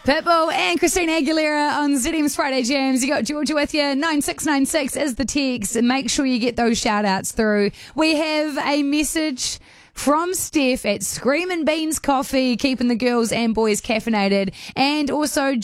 Pitbull and Christina Aguilera on ZM's Friday Jams. You got Georgia with you. 9696 is the text. And make sure you get those shout outs through. We have a message from Steph at Screamin' Beans Coffee, keeping the girls and boys caffeinated. And also